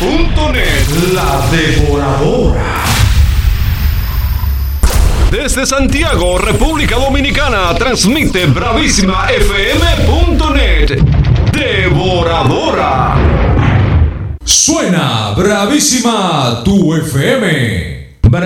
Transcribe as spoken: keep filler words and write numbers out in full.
punto net. La Devoradora. Desde Santiago, República Dominicana, transmite bravísima f m punto net. Devoradora. Suena bravísima tu F M.